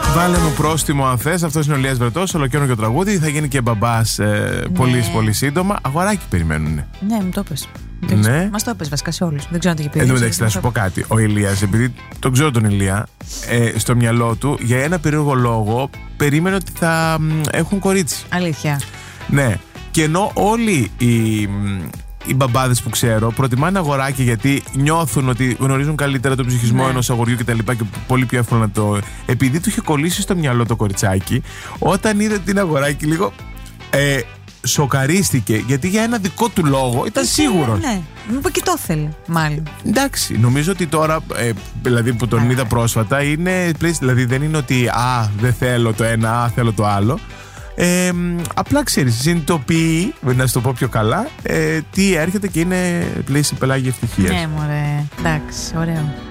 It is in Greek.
Βάλε μου πρόστιμο αν θες. Αυτός είναι ο Ηλίας Βρετός, ολοκαίρινο και τραγούδι. Θα γίνει και μπαμπάς πολύ σύντομα. Αγοράκι περιμένουνε. Ναι, μου το πες. Ναι. Μας το έπαιζε βασικά σε όλους. Δεν ξέρω αν το είχε πει. Εν τω μεταξύ, να σου πω κάτι. Ο Ηλίας, επειδή τον ξέρω τον Ηλία, στο μυαλό του για ένα περίεργο λόγο περίμενε ότι θα έχουν κορίτσι. Αλήθεια. Ναι. Και ενώ όλοι οι μπαμπάδες που ξέρω προτιμάνε αγοράκι γιατί νιώθουν ότι γνωρίζουν καλύτερα τον ψυχισμό ενός αγοριού κτλ. Και πολύ πιο εύκολο να το. Επειδή του είχε κολλήσει στο μυαλό το κοριτσάκι, όταν είδε την αγοράκι λίγο. Σοκαρίστηκε γιατί για ένα δικό του λόγο ήταν σίγουρος. Ναι, μήπως και το θέλει, μάλλον. Εντάξει, νομίζω ότι τώρα, δηλαδή που τον είδα πρόσφατα, είναι. Δηλαδή δεν είναι ότι δεν θέλω το ένα, θέλω το άλλο. Απλά ξέρεις, συνειδητοποιεί, να σου το πω πιο καλά, τι έρχεται και είναι πλήση πελάγια ευτυχίας. Ναι, μωρέ, εντάξει, ωραίο.